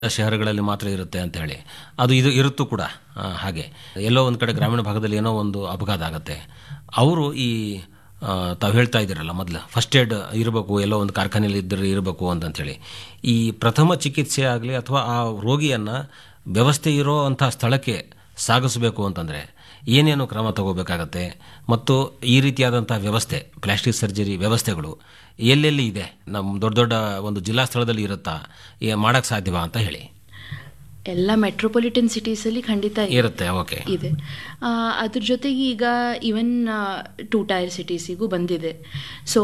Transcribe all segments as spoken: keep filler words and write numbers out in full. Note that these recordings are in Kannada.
ಶಹರಗಳಲ್ಲಿ ಮಾತ್ರ ಇರುತ್ತೆ ಅಂತ ಹೇಳಿ ಅದು ಇದು ಇರುತ್ತೂ ಕೂಡ. ಆ, ಹಾಗೆ ಎಲ್ಲೋ ಒಂದು ಕಡೆ ಗ್ರಾಮೀಣ ಭಾಗದಲ್ಲಿ ಏನೋ ಒಂದು ಅಪಘಾತ ಆಗುತ್ತೆ, ಅವರು ಈ ಆ, ತಾವು ಹೇಳ್ತಾ ಇದ್ದೀರಲ್ಲ ಮೊದಲು ಫಸ್ಟ್ ಏಡ್ ಇರಬೇಕು, ಎಲ್ಲೋ ಒಂದು ಕಾರ್ಖಾನೆಯಲ್ಲಿ ಇದ್ದರೆ ಇರಬೇಕು ಅಂತಂಥೇಳಿ, ಈ ಪ್ರಥಮ ಚಿಕಿತ್ಸೆ ಆಗಲಿ ಅಥವಾ ಆ ರೋಗಿಯನ್ನು ವ್ಯವಸ್ಥೆ ಇರೋ ಅಂಥ ಸ್ಥಳಕ್ಕೆ ಸಾಗಿಸಬೇಕು ಅಂತಂದರೆ ಏನೇನು ಕ್ರಮ ತಗೋಬೇಕಾಗತ್ತೆ ಮತ್ತು ಈ ರೀತಿಯಾದಂಥ ವ್ಯವಸ್ಥೆ ಪ್ಲಾಸ್ಟಿಕ್ ಸರ್ಜರಿ ವ್ಯವಸ್ಥೆಗಳು ಎಲ್ಲೆಲ್ಲಿ ಇದೆ, ನಮ್ಮ ದೊಡ್ಡ ದೊಡ್ಡ ಒಂದು ಜಿಲ್ಲಾ ಸ್ಥಳದಲ್ಲಿ ಇರುತ್ತಾ, ಮಾಡೋಕ್ಕೆ ಸಾಧ್ಯವಾ ಅಂತ ಹೇಳಿ. ಎಲ್ಲ ಮೆಟ್ರೋಪಾಲಿಟನ್ ಸಿಟೀಸಲ್ಲಿ ಖಂಡಿತ ಇರುತ್ತೆ. ಓಕೆ, ಇದೆ. ಅದ್ರ ಜೊತೆಗೆ ಈಗ ಈವನ್ ಟೂ ಟೈರ್ ಸಿಟೀಸಿಗೂ ಬಂದಿದೆ. ಸೊ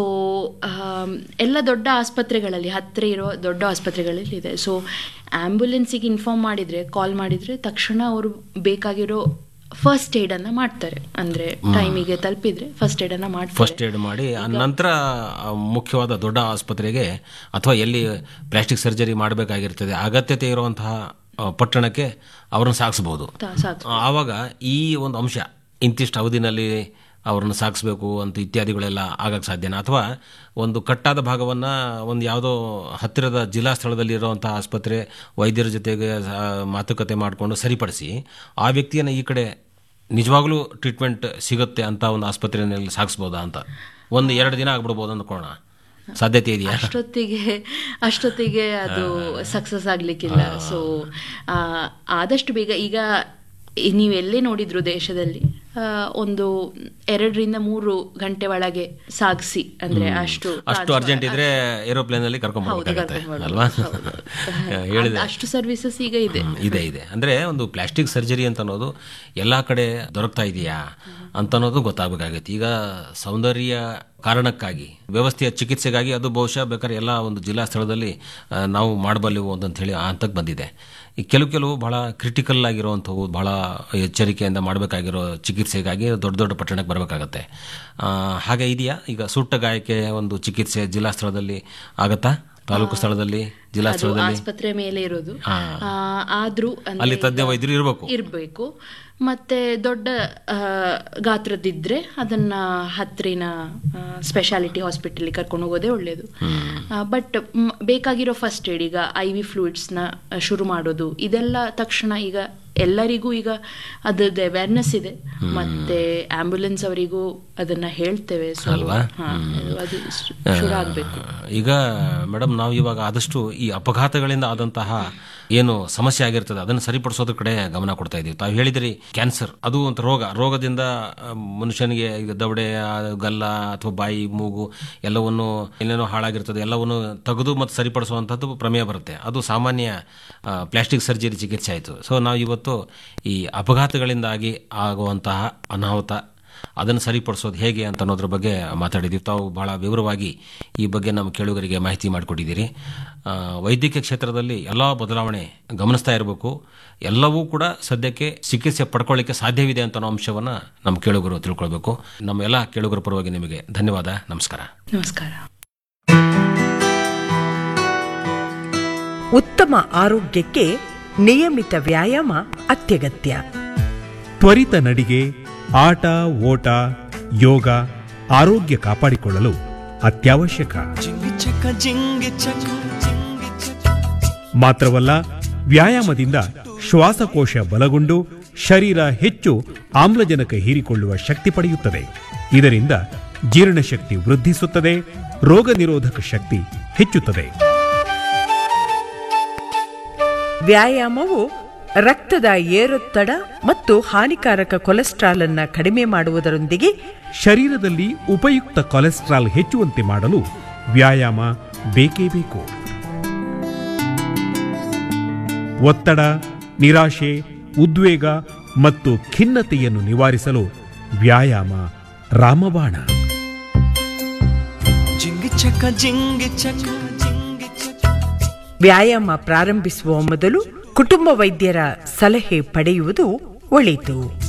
ಎಲ್ಲ ದೊಡ್ಡ ಆಸ್ಪತ್ರೆಗಳಲ್ಲಿ, ಹತ್ತಿರ ಇರೋ ದೊಡ್ಡ ಆಸ್ಪತ್ರೆಗಳಲ್ಲಿ ಇದೆ. ಸೊ ಆ್ಯಂಬುಲೆನ್ಸಿಗೆ ಇನ್ಫಾರ್ಮ್ ಮಾಡಿದರೆ, ಕಾಲ್ ಮಾಡಿದರೆ ತಕ್ಷಣ ಅವರು ಬೇಕಾಗಿರೋ ಫಸ್ಟ್ ಏಡನ್ನು ಮಾಡ್ತಾರೆ. ಅಂದರೆ ಟೈಮಿಗೆ ತಲುಪಿದ್ರೆ ಫಸ್ಟ್ ಏಡನ್ನು ಮಾಡ್ತಾರೆ. ಫಸ್ಟ್ ಏಡ್ ಮಾಡಿ ನಂತರ ಮುಖ್ಯವಾದ ದೊಡ್ಡ ಆಸ್ಪತ್ರೆಗೆ ಅಥವಾ ಎಲ್ಲಿ ಪ್ಲಾಸ್ಟಿಕ್ ಸರ್ಜರಿ ಮಾಡಬೇಕಾಗಿರ್ತದೆ ಅಗತ್ಯತೆ ಇರುವಂತಹ ಪಟ್ಟಣಕ್ಕೆ ಅವ್ರನ್ನ ಸಾಗಿಸ್ಬೋದು. ಆವಾಗ ಈ ಒಂದು ಅಂಶ ಇಂತಿಷ್ಟು ಅವಧಿನಲ್ಲಿ ಅವ್ರನ್ನ ಸಾಗಿಸ್ಬೇಕು ಅಂತ ಇತ್ಯಾದಿಗಳೆಲ್ಲ ಆಗಕ್ಕೆ ಸಾಧ್ಯನಾ, ಅಥವಾ ಒಂದು ಕಟ್ಟಾದ ಭಾಗವನ್ನು ಒಂದು ಯಾವುದೋ ಹತ್ತಿರದ ಜಿಲ್ಲಾ ಸ್ಥಳದಲ್ಲಿ ಇರುವಂಥ ಆಸ್ಪತ್ರೆ ವೈದ್ಯರ ಜೊತೆಗೆ ಮಾತುಕತೆ ಮಾಡಿಕೊಂಡು ಸರಿಪಡಿಸಿ ಆ ವ್ಯಕ್ತಿಯನ್ನು ಈ ಕಡೆ ನಿಜವಾಗ್ಲೂ ಟ್ರೀಟ್ಮೆಂಟ್ ಸಿಗುತ್ತೆ ಅಂತ ಒಂದು ಆಸ್ಪತ್ರೆಯಲ್ಲಿ ಸಾಗಿಸ್ಬೋದಾ ಅಂತ ಒಂದು ಎರಡು ದಿನ ಆಗ್ಬಿಡ್ಬೋದು ಅಂದ್ಕೊಳ್ಳೋಣ, ಸಾಧ್ಯತೆ ಇದೆಯಾ? ಅಷ್ಟೊತ್ತಿಗೆ ಅಷ್ಟೊತ್ತಿಗೆ ಅದು ಸಕ್ಸಸ್ ಆಗಲಿಕ್ಕಿಲ್ಲ. ಸೊ ಆದಷ್ಟು ಬೇಗ ಈಗ ನೀವೆಲ್ಲೇ ನೋಡಿದ್ರು ದೇಶದಲ್ಲಿ ಒಂದು ಎರಡರಿಂದ ಮೂರು ಗಂಟೆ ಒಳಗೆ ಸಾಗಿಸಿ, ಅಂದ್ರೆ ಅಷ್ಟು ಅಷ್ಟು ಅರ್ಜೆಂಟ್ ಇದ್ರೆ ಏರೋಪ್ಲೇನ್ ಅಲ್ಲಿ ಕರ್ಕೊಂಡು ಅಲ್ವಾ? ಹೇಳಿದೆ ಅಷ್ಟು ಸರ್ವಿಸಸ್ ಈಗ ಇದೆ ಇದೆ ಇದೆ ಅಂದ್ರೆ ಒಂದು ಪ್ಲಾಸ್ಟಿಕ್ ಸರ್ಜರಿ ಅಂತ ಅನ್ನೋದು ಎಲ್ಲಾ ಕಡೆ ದೊರಕ್ತಾ ಇದೆಯಾ ಅಂತ ಅನ್ನೋದು ಗೊತ್ತಾಗಬೇಕಾಗೈತಿ. ಈಗ ಸೌಂದರ್ಯ ಕಾರಣಕ್ಕಾಗಿ ವ್ಯವಸ್ಥೆಯ ಚಿಕಿತ್ಸೆಗಾಗಿ ಅದು ಬಹುಶಃ ಬೇಕಾದ್ರೆ ಎಲ್ಲ ಒಂದು ಜಿಲ್ಲಾ ಸ್ಥಳದಲ್ಲಿ ನಾವು ಮಾಡಬಲ್ಲೆವು ಅಂತ ಹೇಳಿ ಆ ಹಂತಕ್ಕೆ ಬಂದಿದೆ. ಈ ಕೆಲವು ಕೆಲವು ಬಹಳ ಕ್ರಿಟಿಕಲ್ ಆಗಿರುವಂಥವು, ಬಹಳ ಎಚ್ಚರಿಕೆಯಿಂದ ಮಾಡಬೇಕಾಗಿರೋ ಚಿಕಿತ್ಸೆಗಾಗಿ ದೊಡ್ಡ ದೊಡ್ಡ ಪಟ್ಟಣಕ್ಕೆ ಬರಬೇಕಾಗತ್ತೆ. ಹಾಗೆ ಇದೆಯಾ? ಈಗ ಸುಟ್ಟ ಗಾಯಕ್ಕೆ ಒಂದು ಚಿಕಿತ್ಸೆ ಜಿಲ್ಲಾ ಸ್ಥಳದಲ್ಲಿ ಆಗತ್ತಾ? ತಾಲೂಕು ಸ್ಥಳದಲ್ಲಿ, ಜಿಲ್ಲಾ ಸ್ಥಳದಲ್ಲಿ ಆಸ್ಪತ್ರೆ ಮೇಲೆ ಇರೋದು. ಆದ್ರೂ ಅಲ್ಲಿ ತಜ್ಞ ವೈದ್ಯರು ಇರಬೇಕು ಇರಬೇಕು ಮತ್ತೆ ದೊಡ್ಡ ಗಾತ್ರದಿದ್ರೆ ಅದನ್ನ ಹತ್ತಿರ ಸ್ಪೆಷಾಲಿಟಿ ಹಾಸ್ಪಿಟಲ್ ಕರ್ಕೊಂಡು ಹೋಗೋದೇ ಒಳ್ಳೇದು. ಬಟ್ ಬೇಕಾಗಿರೋ ಫಸ್ಟ್ ಏಡ್, ಈಗ ಐ ವಿ ಫ್ಲೂಯಿಡ್ಸ್ನ ಶುರು ಮಾಡೋದು, ಇದೆಲ್ಲ ತಕ್ಷಣ ಈಗ ಎಲ್ಲರಿಗೂ ಈಗ ಅದ್ರದ್ದು ಅವೇರ್ನೆಸ್ ಇದೆ. ಮತ್ತೆ ಆಂಬ್ಯುಲೆನ್ಸ್ ಅವರಿಗೂ ಅದನ್ನ ಹೇಳ್ತೇವೆ. ಸೊ ಅದು ಶುರು ಆಗಬೇಕು. ಈಗ ಮೇಡಮ್, ನಾವು ಇವಾಗ ಆದಷ್ಟು ಈ ಅಪಘಾತಗಳಿಂದ ಆದಂತಹ ಏನು ಸಮಸ್ಯೆ ಆಗಿರ್ತದೆ ಅದನ್ನು ಸರಿಪಡಿಸೋದ್ರ ಕಡೆ ಗಮನ ಕೊಡ್ತಾ ಇದ್ದೀವಿ. ತಾವು ಹೇಳಿದ್ರಿ ಕ್ಯಾನ್ಸರ್ ಅದು ಒಂದು ರೋಗ, ರೋಗದಿಂದ ಮನುಷ್ಯನಿಗೆ ಈಗ ದವಡೆ, ಗಲ್ಲ ಅಥವಾ ಬಾಯಿ, ಮೂಗು ಎಲ್ಲವನ್ನು ಏನೇನೋ ಹಾಳಾಗಿರ್ತದೆ ಎಲ್ಲವನ್ನು ತೆಗೆದು ಮತ್ತು ಸರಿಪಡಿಸುವಂಥದ್ದು ಪ್ರಮೇಯ ಬರುತ್ತೆ. ಅದು ಸಾಮಾನ್ಯ ಪ್ಲಾಸ್ಟಿಕ್ ಸರ್ಜರಿ ಚಿಕಿತ್ಸೆ ಆಯಿತು. ಸೊ ನಾವು ಇವತ್ತು ಈ ಅಪಘಾತಗಳಿಂದಾಗಿ ಆಗುವಂತಹ ಅನಾಹುತ ಅದನ್ನು ಸರಿಪಡಿಸೋದು ಹೇಗೆ ಅಂತ ಅನ್ನೋದ್ರ ಬಗ್ಗೆ ಮಾತಾಡಿದ್ದೀವಿ. ತಾವು ಬಹಳ ವಿವರವಾಗಿ ಈ ಬಗ್ಗೆ ನಮ್ಮ ಕೇಳುಗರಿಗೆ ಮಾಹಿತಿ ಮಾಡಿಕೊಟ್ಟಿದ್ದೀರಿ. ವೈದ್ಯಕೀಯ ಕ್ಷೇತ್ರದಲ್ಲಿ ಎಲ್ಲ ಬದಲಾವಣೆ ಗಮನಿಸ್ತಾ ಇರಬೇಕು, ಎಲ್ಲವೂ ಕೂಡ ಸದ್ಯಕ್ಕೆ ಚಿಕಿತ್ಸೆ ಪಡ್ಕೊಳ್ಳಿಕ್ಕೆ ಸಾಧ್ಯವಿದೆ ಅಂತ ಅನ್ನೋ ಅಂಶವನ್ನು ನಮ್ಮ ಕೇಳುಗರು ತಿಳ್ಕೊಳ್ಬೇಕು. ನಮ್ಮ ಎಲ್ಲ ಕೇಳುಗರ ಪರವಾಗಿ ನಿಮಗೆ ಧನ್ಯವಾದ. ನಮಸ್ಕಾರ. ನಮಸ್ಕಾರ. ಉತ್ತಮ ಆರೋಗ್ಯಕ್ಕೆ ನಿಯಮಿತ ವ್ಯಾಯಾಮ ಅತ್ಯಗತ್ಯ. ತ್ವರಿತ ನಡಿಗೆ, ಆಟ, ಓಟ, ಯೋಗ ಆರೋಗ್ಯ ಕಾಪಾಡಿಕೊಳ್ಳಲು ಅತ್ಯವಶ್ಯಕ. ಮಾತ್ರವಲ್ಲ, ವ್ಯಾಯಾಮದಿಂದ ಶ್ವಾಸಕೋಶ ಬಲಗೊಂಡು ಶರೀರ ಹೆಚ್ಚು ಆಮ್ಲಜನಕ ಹೀರಿಕೊಳ್ಳುವ ಶಕ್ತಿ ಪಡೆಯುತ್ತದೆ. ಇದರಿಂದ ಜೀರ್ಣಶಕ್ತಿ ವೃದ್ಧಿಸುತ್ತದೆ, ರೋಗ ನಿರೋಧಕ ಶಕ್ತಿ ಹೆಚ್ಚುತ್ತದೆ. ವ್ಯಾಯಾಮವು ರಕ್ತದ ಏರೊತ್ತಡ ಮತ್ತು ಹಾನಿಕಾರಕ ಕೊಲೆಸ್ಟ್ರಾಲ್ ಅನ್ನು ಕಡಿಮೆ ಮಾಡುವುದರೊಂದಿಗೆ ಶರೀರದಲ್ಲಿ ಉಪಯುಕ್ತ ಕೊಲೆಸ್ಟ್ರಾಲ್ ಹೆಚ್ಚುವಂತೆ ಮಾಡಲು ವ್ಯಾಯಾಮ ಬೇಕೇ ಬೇಕು. ಒತ್ತಡ, ನಿರಾಶೆ, ಉದ್ವೇಗ ಮತ್ತು ಖಿನ್ನತೆಯನ್ನು ನಿವಾರಿಸಲು ವ್ಯಾಯಾಮ ರಾಮಬಾಣ. ವ್ಯಾಯಾಮ ಪ್ರಾರಂಭಿಸುವ ಮೊದಲು ಕುಟುಂಬ ವೈದ್ಯರ ಸಲಹೆ ಪಡೆಯುವುದು ಒಳಿತು.